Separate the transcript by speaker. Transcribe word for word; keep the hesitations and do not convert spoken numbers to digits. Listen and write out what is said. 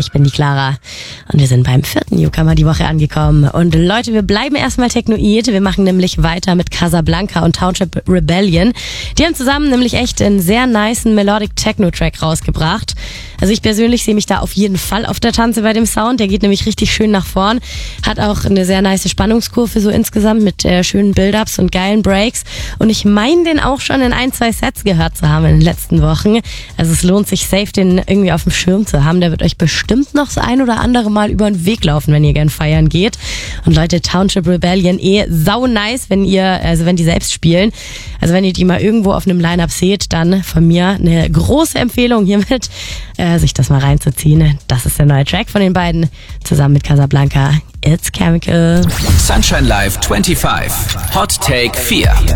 Speaker 1: Ich bin die Clara und wir sind beim vierten Newcomer die Woche angekommen. Und Leute, wir bleiben erstmal technoid. Wir machen nämlich weiter mit Casablanca und Township Rebellion. Die haben zusammen nämlich echt einen sehr nicen Melodic Techno-Track rausgebracht. Also ich persönlich sehe mich da auf jeden Fall auf der Tanze bei dem Sound. Der geht nämlich richtig schön nach vorn. Hat auch eine sehr nice Spannungskurve so insgesamt mit äh, schönen Build-Ups und geilen Breaks. Und ich meine, den auch schon in ein, zwei Sets gehört zu haben in den letzten Wochen. Also es lohnt sich safe, den irgendwie auf dem Schirm zu haben. Der wird euch bestimmt noch das ein oder andere Mal über den Weg laufen, wenn ihr gern feiern geht. Und Leute, Township Rebellion eh sau nice, wenn ihr, also wenn die selbst spielen. Also wenn ihr die mal irgendwo auf einem Line-Up seht, dann von mir eine große Empfehlung hiermit, äh, sich das mal reinzuziehen. Das ist der neue Track von den beiden, zusammen mit Casablanca. It's Chemical.
Speaker 2: Sunshine Live fünfundzwanzig. Hot Take vier.